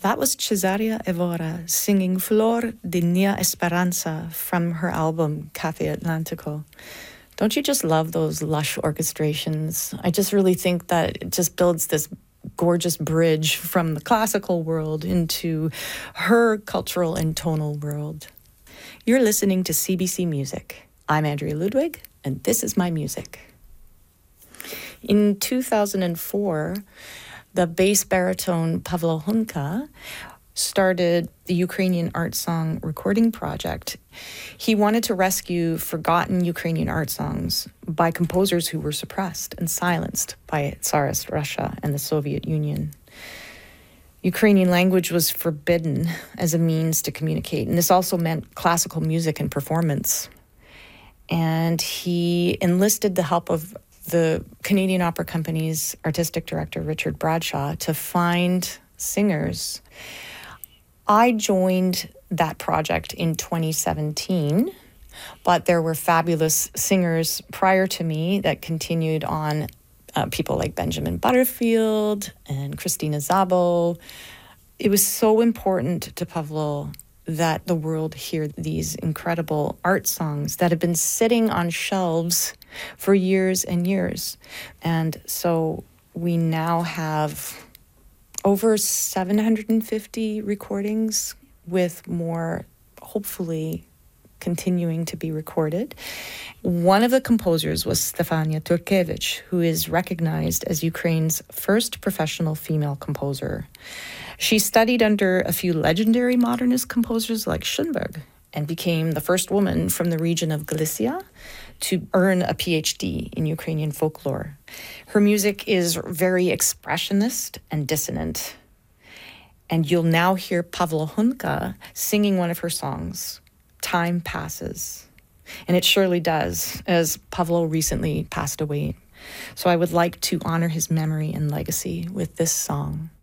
That was Cesaria Evora singing Flor de Nia Esperanza from her album Café Atlántico. Don't you just love those lush orchestrations? I just really think that it just builds this gorgeous bridge from the classical world into her cultural and tonal world. You're listening to CBC Music. I'm Andrea Ludwig, and this is my music. In 2004, the bass baritone Pavlo Hunka started the Ukrainian Art Song Recording Project. He wanted to rescue forgotten Ukrainian art songs by composers who were suppressed and silenced by Tsarist Russia and the Soviet Union. Ukrainian language was forbidden as a means to communicate, and this also meant classical music and performance. And he enlisted the help of the Canadian Opera Company's artistic director, Richard Bradshaw, to find singers. I joined that project in 2017, but there were fabulous singers prior to me that continued on, people like Benjamin Butterfield and Christina Szabo. It was so important to Pavlo that the world hear these incredible art songs that have been sitting on shelves for years and years. And so we now have over 750 recordings, with more hopefully continuing to be recorded. One of the composers was Stefania Turkevich, who is recognized as Ukraine's first professional female composer. She studied under a few legendary modernist composers like Schoenberg and became the first woman from the region of Galicia to earn a PhD in Ukrainian folklore. Her music is very expressionist and dissonant. And you'll now hear Pavlo Hunka singing one of her songs, Time Passes. And it surely does, as Pavlo recently passed away. So I would like to honor his memory and legacy with this song.